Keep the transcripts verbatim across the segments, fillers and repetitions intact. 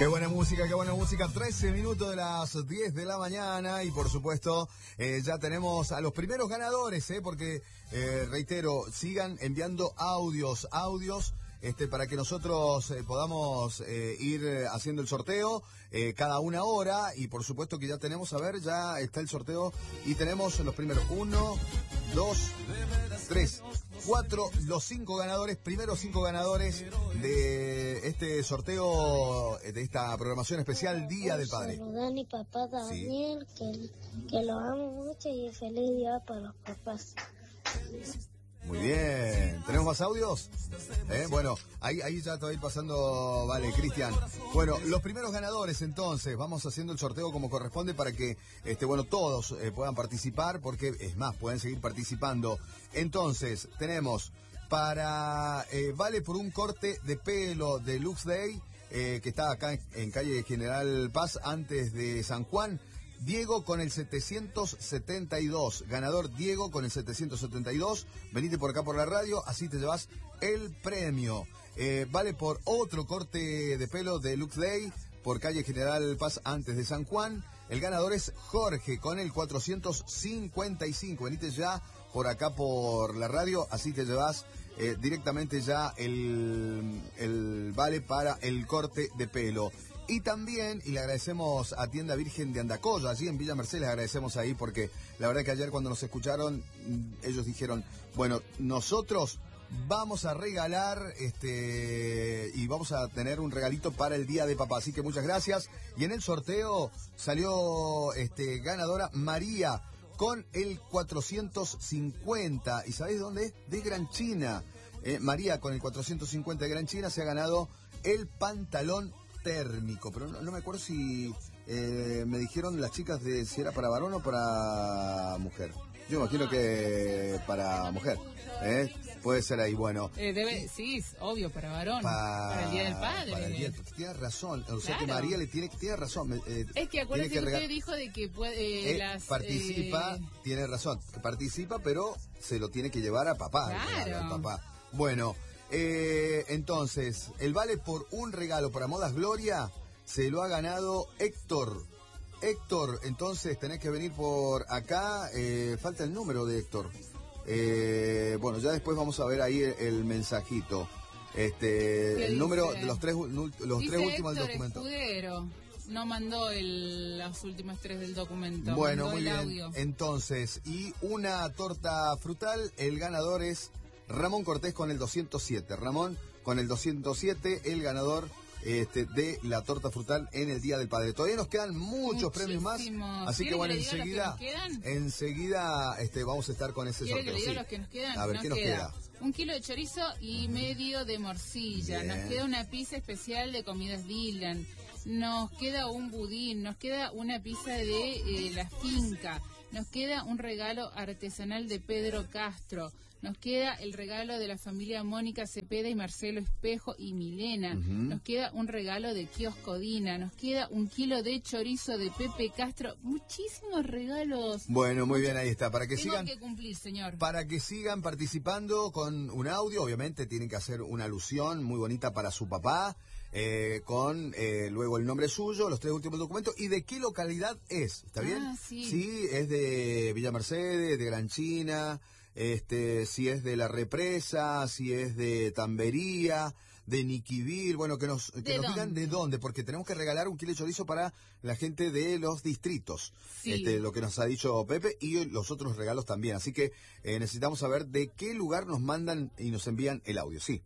Qué buena música, qué buena música. trece minutos de las diez de la mañana y por supuesto eh, ya tenemos a los primeros ganadores, eh, porque eh, reitero, sigan enviando audios, audios. Este, para que nosotros eh, podamos eh, ir haciendo el sorteo eh, cada una hora y por supuesto que ya tenemos, a ver, ya está el sorteo y tenemos los primeros uno, dos, tres, cuatro, los cinco ganadores, primeros cinco ganadores de este sorteo, de esta programación especial Día del Padre. Saludar a mi papá Daniel, sí. que, que lo amo mucho y feliz día para los papás. Muy bien. ¿Tenemos más audios? ¿Eh? Bueno, ahí, ahí ya te va a ir pasando, vale, Cristian. Bueno, los primeros ganadores entonces, vamos haciendo el sorteo como corresponde para que, este, bueno, todos eh, puedan participar, porque es más, pueden seguir participando. Entonces, tenemos para, eh, vale por un corte de pelo de Lux Day, eh, que está acá en, en calle General Paz, antes de San Juan. Diego con el setecientos setenta y dos, ganador Diego con el setecientos setenta y dos, venite por acá por la radio, así te llevas el premio. Eh, vale por otro corte de pelo de Lux Day, por calle General Paz antes de San Juan. El ganador es Jorge con el cuatrocientos cincuenta y cinco, venite ya por acá por la radio, así te llevas eh, directamente ya el, el vale para el corte de pelo. Y también, y le agradecemos a Tienda Virgen de Andacoya, allí en Villa Mercedes, les agradecemos ahí porque la verdad que ayer cuando nos escucharon, ellos dijeron, bueno, nosotros vamos a regalar este y vamos a tener un regalito para el Día de Papá, así que muchas gracias. Y en el sorteo salió este ganadora María con el cuatrocientos cincuenta, ¿y sabéis dónde es? De Gran China. Eh, María con el cuatrocientos cincuenta de Gran China se ha ganado el pantalón térmico, pero no, no me acuerdo si eh, me dijeron las chicas de si era para varón o para mujer. Yo imagino que para mujer, ¿eh? Puede ser ahí, bueno. Eh, debe, sí, es obvio, para varón, pa, para el Día del Padre. Para el día, tienes razón, o sea claro. que María le tiene, tiene razón. Eh, es que acuérdate que, que regal... usted dijo de que puede... Eh, las, participa, eh... tiene razón, que participa, pero se lo tiene que llevar a papá. Claro. A papá. Bueno... Eh, entonces, el vale por un regalo para Modas Gloria se lo ha ganado Héctor. Héctor, entonces tenés que venir por acá. Eh, falta el número de Héctor. Eh, bueno, ya después vamos a ver ahí el, el mensajito. Este, el número de los tres, los dice tres últimos Héctor del documento. Escudero. No mandó el, los últimos tres del documento. Bueno, mandó muy el bien. Audio. Entonces, y una torta frutal. El ganador es Ramón Cortés con el doscientos siete. Ramón con el doscientos siete, el ganador este, de la torta frutal en el Día del Padre. Todavía nos quedan muchos premios más. Así que bueno, enseguida, enseguida este, vamos a estar con ese sorteo. ¿Quiere que le diga sí. los que nos quedan? A ver, nos ¿qué nos queda? queda? Un kilo de chorizo y medio de morcilla. Bien. Nos queda una pizza especial de comidas Dylan. Nos queda un budín. Nos queda una pizza de eh, la finca. Nos queda un regalo artesanal de Pedro Castro. Nos queda el regalo de la familia Mónica Cepeda y Marcelo Espejo y Milena. Uh-huh. Nos queda un regalo de Kiosco Dina. Nos queda un kilo de chorizo de Pepe Castro. Muchísimos regalos. Bueno, muy bien, ahí está. Para que Tengo sigan que cumplir, señor. Para que sigan participando con un audio, obviamente tienen que hacer una alusión muy bonita para su papá, eh, con eh, luego el nombre suyo, los tres últimos documentos y de qué localidad es. ¿Está bien? Ah, sí. Sí, es de Villa Mercedes, de Gran China. Este, si es de La Represa, si es de Tambería, de Niquivir, bueno, que nos, que nos digan de dónde, porque tenemos que regalar un kilo de chorizo para la gente de los distritos, sí. este, lo que nos ha dicho Pepe, y los otros regalos también, así que eh, necesitamos saber de qué lugar nos mandan y nos envían el audio, sí.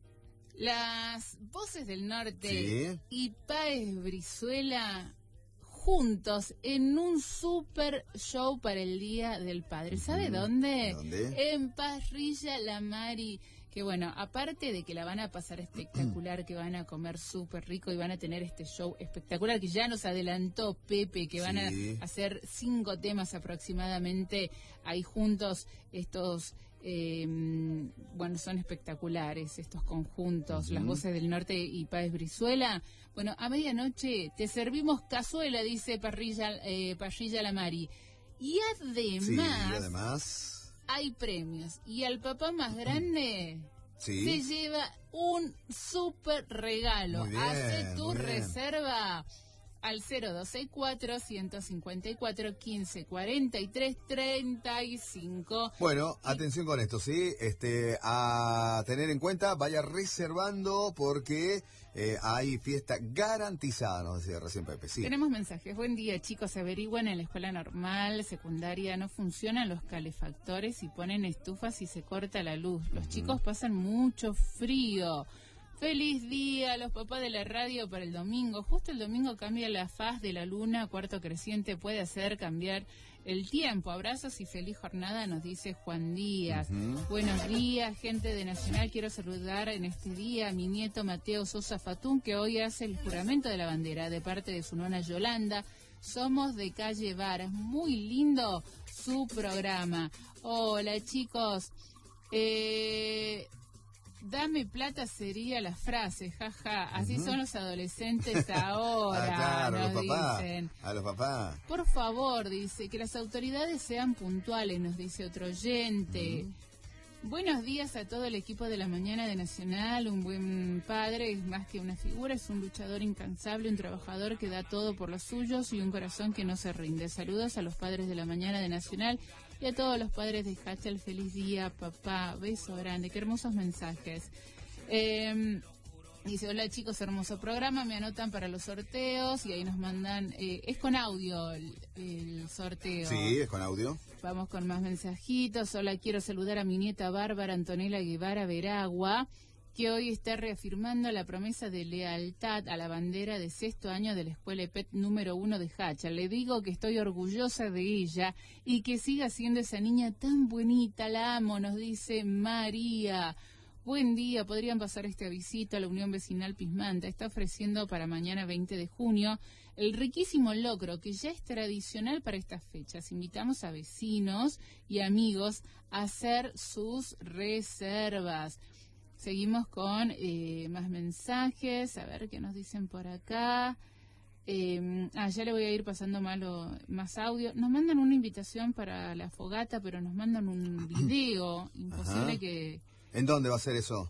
Las Voces del Norte sí. y Páez Brizuela juntos en un super show para el Día del Padre. ¿Sabe dónde? ¿Dónde? En Parrilla La Mari. Que bueno, aparte de que la van a pasar espectacular, que van a comer súper rico y van a tener este show espectacular, que ya nos adelantó Pepe, que van sí. a hacer cinco temas aproximadamente ahí juntos. Estos, eh, bueno, son espectaculares estos conjuntos, uh-huh. Las Voces del Norte y Páez Brizuela. Bueno, a medianoche te servimos cazuela, dice Parrilla, eh, Parrilla La Mari. Y además... Sí, y además... hay premios. Y al papá más grande ¿Sí? se lleva un súper regalo. Muy bien, Hace tu muy bien. reserva al cero dos seis cuatro, uno cinco cuatro, quince, cuarenta y tres, treinta y cinco. Bueno, atención con esto, ¿sí? Este, a tener en cuenta, vaya reservando porque eh, hay fiesta garantizada, nos decía recién Pepe. Sí. Tenemos mensajes. Buen día, chicos. Averigüen en la escuela normal, secundaria, no funcionan los calefactores y ponen estufas y se corta la luz. Los uh-huh. chicos pasan mucho frío. Feliz día a los papás de la radio para el domingo. Justo el domingo cambia la faz de la luna, cuarto creciente puede hacer cambiar el tiempo. Abrazos y feliz jornada, nos dice Juan Díaz. Uh-huh. Buenos días, gente de Nacional. Quiero saludar en este día a mi nieto Mateo Sosa Fatún, que hoy hace el juramento de la bandera de parte de su nona Yolanda. Somos de Calle Varas. Muy lindo su programa. Hola, chicos. Eh... Dame plata sería la frase, jaja, así uh-huh. son los adolescentes ahora, ah, claro, nos los papás, dicen. A los papás. Por favor, dice, que las autoridades sean puntuales, nos dice otro oyente. Uh-huh. Buenos días a todo el equipo de la mañana de Nacional, un buen padre, es más que una figura, es un luchador incansable, un trabajador que da todo por los suyos y un corazón que no se rinde. Saludos a los padres de la mañana de Nacional. Y a todos los padres de Hachal, feliz día, papá, beso grande, qué hermosos mensajes. Eh, dice, hola chicos, hermoso programa, me anotan para los sorteos y ahí nos mandan, eh, es con audio el, el sorteo. Sí, es con audio. Vamos con más mensajitos. Hola, quiero saludar a mi nieta Bárbara Antonella Guevara Veragua, que hoy está reafirmando la promesa de lealtad a la bandera de sexto año de la escuela E P E T número uno de Hachal. Le digo que estoy orgullosa de ella y que siga siendo esa niña tan bonita, la amo, nos dice María. Buen día, podrían pasar esta visita a la Unión Vecinal Pismanta. Está ofreciendo para mañana veinte de junio el riquísimo locro que ya es tradicional para estas fechas. Invitamos a vecinos y amigos a hacer sus reservas. Seguimos con eh, más mensajes, a ver qué nos dicen por acá. Eh, ah, ya le voy a ir pasando malo, más audio. Nos mandan una invitación para la fogata, pero nos mandan un video. Imposible Ajá. que... ¿En dónde va a ser eso?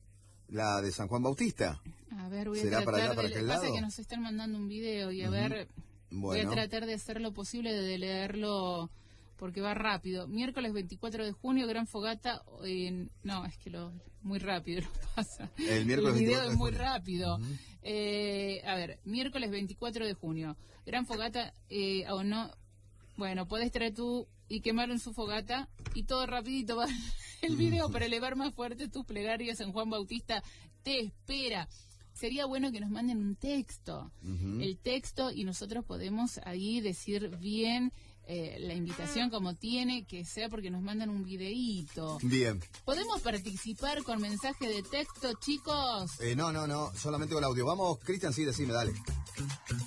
¿La de San Juan Bautista? A ver, voy a ¿Será tratar para allá, de... para aquel pasa lado? que nos están mandando un video y a uh-huh. ver... Bueno. Voy a tratar de hacer lo posible de leerlo... porque va rápido. Miércoles veinticuatro de junio, gran fogata. En... No, es que lo muy rápido lo pasa. El miércoles El video veinticuatro es muy de rápido. Uh-huh. Eh, a ver, miércoles veinticuatro de junio, gran fogata eh, o no. Bueno, podés traer tú y quemar en su fogata y todo rapidito va el video para elevar más fuerte tus plegarias. San Juan Bautista te espera. Sería bueno que nos manden un texto, uh-huh. el texto, y nosotros podemos ahí decir bien eh, la invitación como tiene que ser, porque nos mandan un videíto. Bien. ¿Podemos participar con mensaje de texto, chicos? Eh, no, no, no, solamente con audio. Vamos, Cristian, sí, decime, dale.